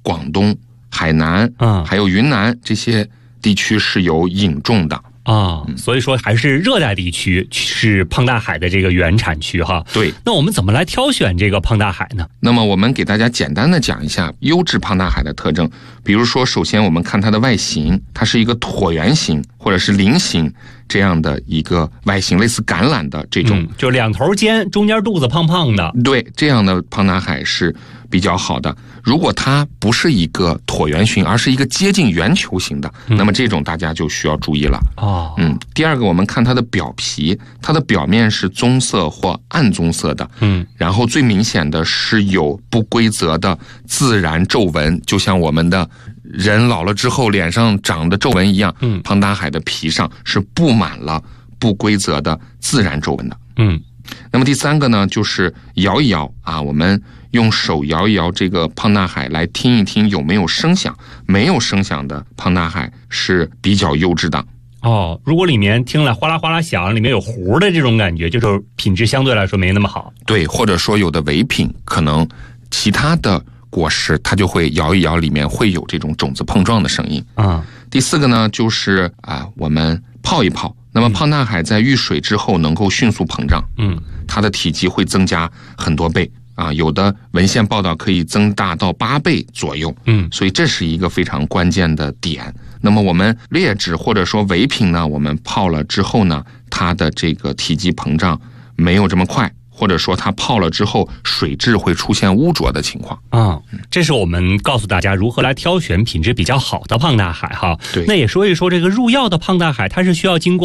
广东、海南还有云南这些地区是有引种的所以说还是热带地区是胖大海的这个原产区哈。 对， 那我们怎么来挑选这个胖大海呢？ 那么我们给大家简单的讲一下优质胖大海的特征。比如说，首先我们看它的外形，它是一个椭圆形或者是菱形这样的一个外形，类似橄榄的这种， 就两头尖，中间肚子胖胖的。 对，这样的胖大海是比较好的。如果它不是一个椭圆形，而是一个接近圆球形的，那么这种大家就需要注意了。第二个，我们看它的表皮，它的表面是棕色或暗棕色的，然后最明显的是有不规则的自然皱纹，就像我们的人老了之后脸上长的皱纹一样，胖大海的皮上是布满了不规则的自然皱纹的。那么第三个呢，就是摇一摇我们用手摇一摇这个胖大海来听一听有没有声响，没有声响的胖大海是比较优质的。 如果里面听了哗啦哗啦响，里面有糊的这种感觉，就是品质相对来说没那么好。 对，或者说有的伪品，可能其他的果实它就会摇一摇，里面会有这种种子碰撞的声音。第四个呢，就是我们泡一泡。那么胖大海在遇水之后能够迅速膨胀，它的体积会增加很多倍有的文献报道可以增大到8倍左右，所以这是一个非常关键的点。那么我们劣质或者说伪品呢，我们泡了之后呢，它的这个体积膨胀没有这么快，或者说它泡了之后水质会出现污浊的情况这是我们告诉大家如何来挑选品质比较好的胖大海哈。 对， 那也说一说这个入药的胖大海，它是需要经过